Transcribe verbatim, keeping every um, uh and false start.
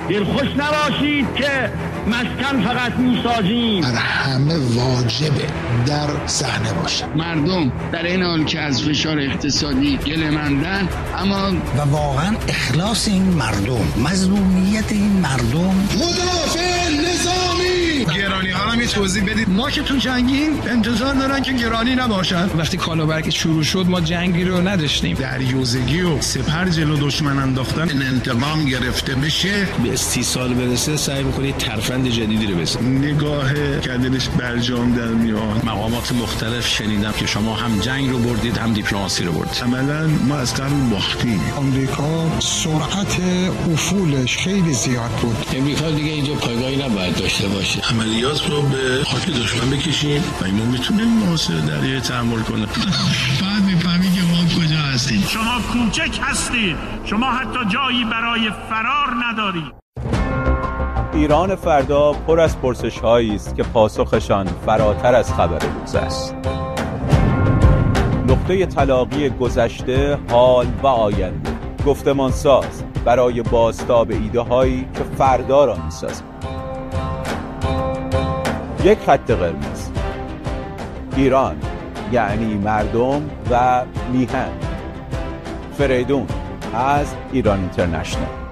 دلخوش نباشید که مسکن فقط میسازیم. بر همه واجبه در صحنه باشه. مردم در این حال که از فشار اقتصادی گله‌مندن، اما و واقعا اخلاص این مردم، مظلومیت این مردم. مدافع نظامی گرانی ها هم یه توضیح بدید. ما که تو جنگیم انتظار دارن که گرانی نباشن. وقتی کالابرگ شروع شد ما جنگی رو نداشتیم. دریوزگی و سپر جلو دشمن انداختن، انتقام گرفته بشه، به استیصال برسه، سعی می‌کنید ترفند جدیدی رو بزنید. نگاه کردنش برجام در میاد. مقامات مختلف شنیدم که شما هم جنگ رو بردید هم دیپلماسی رو بردید. عملاً ما از قبل باختیم. آمریکا سرعت افولش خیلی زیاد بود. امریکا دیگه اینجا پایگاهی نباید داشته باشه. عملیات رو به خاک دشمن بکشیم و اینو میتونه محاصره دریایی تحمل کنه. بعد میفهمی که ما کجا هستیم. شما کوچک هستید، شما حتی جایی برای فرار ندارید. ایران فردا پر از پرسش‌هایی است که پاسخشان فراتر از خبر روز است. نقطه تلاقی گذشته، حال و آینده، گفتمان ساز برای بازتاب ایده هایی که فردا را می‌سازند. یک خط قرمز: ایران یعنی مردم و میهن. فریدون از ایران اینترنشنال.